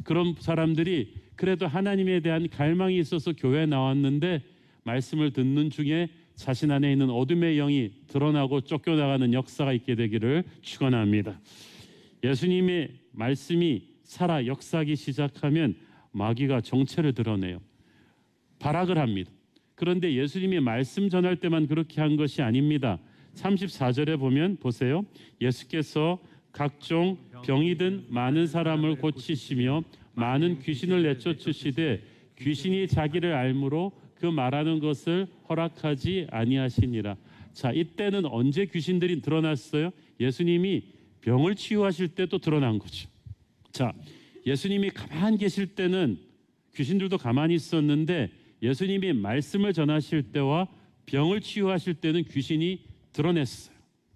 그런 사람들이 그래도 하나님에 대한 갈망이 있어서 교회에 나왔는데 말씀을 듣는 중에 자신 안에 있는 어둠의 영이 드러나고 쫓겨나가는 역사가 있게 되기를 축원합니다. 예수님의 말씀이 살아 역사하기 시작하면 마귀가 정체를 드러내요. 발악을 합니다. 그런데 예수님이 말씀 전할 때만 그렇게 한 것이 아닙니다. 34절에 보면 보세요. 예수께서 각종 병이 든 많은 사람을 고치시며 많은 귀신을 내쫓으시되 귀신이 자기를 알므로 그 말하는 것을 허락하지 아니하시니라. 자, 이때는 언제 귀신들이 드러났어요? 예수님이 병을 치유하실 때 또 드러난 거죠. 자, 예수님이 가만히 계실 때는 귀신들도 가만히 있었는데 예수님이 말씀을 전하실 때와 병을 치유하실 때는 귀신이 드러냈어요.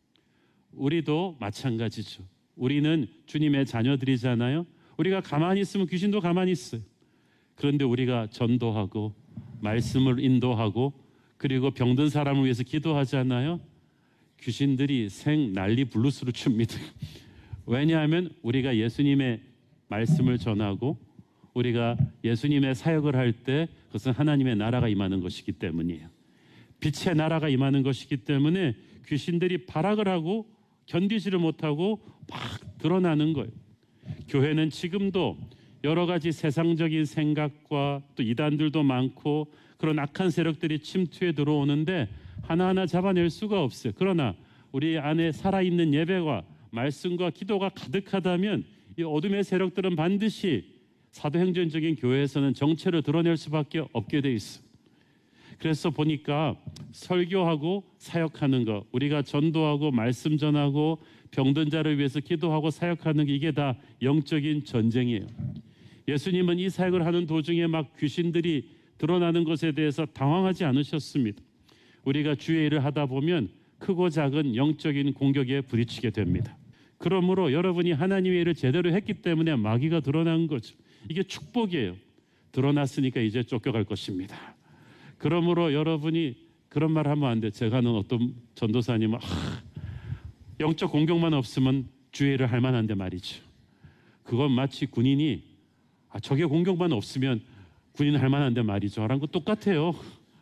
우리도 마찬가지죠. 우리는 주님의 자녀들이잖아요. 우리가 가만히 있으면 귀신도 가만히 있어요. 그런데 우리가 전도하고 말씀을 인도하고 그리고 병든 사람을 위해서 기도하잖아요. 귀신들이 생 난리 블루스를 춥니다. 왜냐하면 우리가 예수님의 말씀을 전하고 우리가 예수님의 사역을 할 때 그것은 하나님의 나라가 임하는 것이기 때문이에요. 빛의 나라가 임하는 것이기 때문에 귀신들이 발악을 하고 견디지를 못하고 막 드러나는 거예요. 교회는 지금도 여러 가지 세상적인 생각과 또 이단들도 많고 그런 악한 세력들이 침투해 들어오는데 하나하나 잡아낼 수가 없어요. 그러나 우리 안에 살아있는 예배와 말씀과 기도가 가득하다면 이 어둠의 세력들은 반드시 사도행전적인 교회에서는 정체를 드러낼 수밖에 없게 돼 있어요. 그래서 보니까 설교하고 사역하는 것, 우리가 전도하고 말씀 전하고 병든 자를 위해서 기도하고 사역하는 게 이게 다 영적인 전쟁이에요. 예수님은 이 사역을 하는 도중에 막 귀신들이 드러나는 것에 대해서 당황하지 않으셨습니다. 우리가 주의 일을 하다 보면 크고 작은 영적인 공격에 부딪히게 됩니다. 그러므로 여러분이 하나님의 일을 제대로 했기 때문에 마귀가 드러난 거죠. 이게 축복이에요. 드러났으니까 이제 쫓겨갈 것입니다. 그러므로 여러분이 그런 말 하면 안 돼. 제가 아는 어떤 전도사님은 영적 공격만 없으면 주의 일을 할 만한데 말이죠. 그건 마치 군인이 적의 공격만 없으면 군인 할 만한데 말이죠. 라는 거 똑같아요.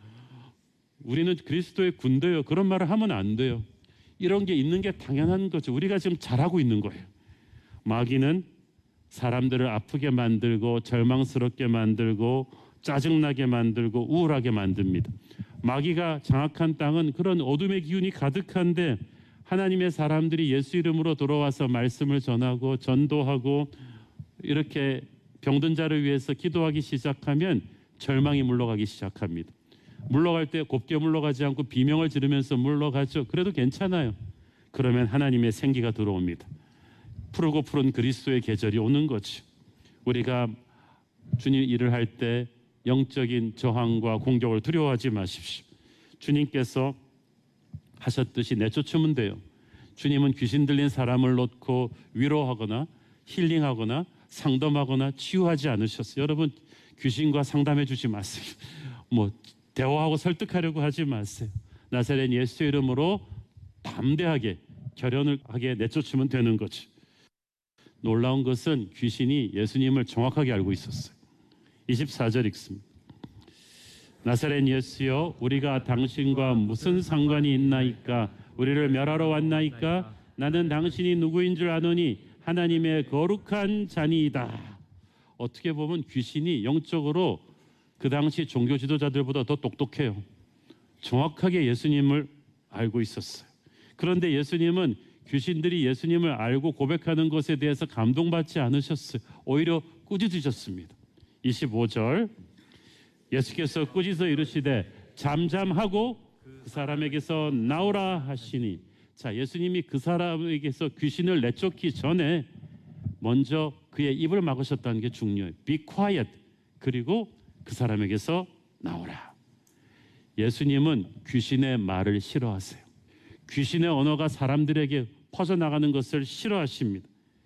우리는 그리스도의 군대예요. 그런 말을 하면 안 돼요. 이런 게 있는 게 당연한 거죠. 우리가 지금 잘하고 있는 거예요. 마귀는 사람들을 아프게 만들고 절망스럽게 만들고 짜증나게 만들고 우울하게 만듭니다. 마귀가 장악한 땅은 그런 어둠의 기운이 가득한데 하나님의 사람들이 예수 이름으로 돌아와서 말씀을 전하고 전도하고 이렇게 병든 자를 위해서 기도하기 시작하면 절망이 물러가기 시작합니다. 물러갈 때 곱게 물러가지 않고 비명을 지르면서 물러가죠. 그래도 괜찮아요. 그러면 하나님의 생기가 들어옵니다. 푸르고 푸른 그리스도의 계절이 오는 거죠. 우리가 주님 일을 할 때 영적인 저항과 공격을 두려워하지 마십시오. 주님께서 하셨듯이 내쫓으면 돼요. 주님은 귀신 들린 사람을 놓고 위로하거나 힐링하거나 상담하거나 치유하지 않으셨어요. 여러분 귀신과 상담해 주지 마세요. 대화하고 설득하려고 하지 마세요. 나사렛 예수 이름으로 담대하게 결연하게 내쫓으면 되는 거죠. 놀라운 것은 귀신이 예수님을 정확하게 알고 있었어요. 24절 읽습니다. 나사렛 예수여 우리가 당신과 무슨 상관이 있나이까? 우리를 멸하러 왔나이까? 나는 당신이 누구인 줄 아노니 하나님의 거룩한 자니이다. 어떻게 보면 귀신이 영적으로 그 당시 종교 지도자들보다 더 똑똑해요. 정확하게 예수님을 알고 있었어요. 그런데 예수님은 귀신들이 예수님을 알고 고백하는 것에 대해서 감동받지 않으셨어요. 오히려 꾸짖으셨습니다. 25절 예수께서 꾸짖어 이르시되 잠잠하고 그 사람에게서 나오라 하시니. 자, 예수님이 그 사람에게서 귀신을 내쫓기 전에 먼저 그의 입을 막으셨다는 게 중요해요. Be quiet. 그리고 그 사람에게서 나오라. 예수님은 귀신의 말을 싫어하세요. 귀신의 언어가 사람들에게 퍼져나가는 것을 싫어하십니다.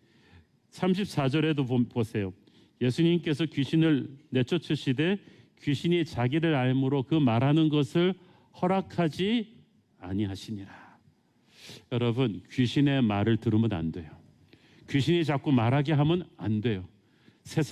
34절에도 보세요. 예수님께서 귀신을 내쫓으시되 귀신이 자기를 알므로 그 말하는 것을 허락하지 아니하시니라. 여러분 귀신의 말을 들으면 안 돼요. 귀신이 자꾸 말하게 하면 안 돼요. 세상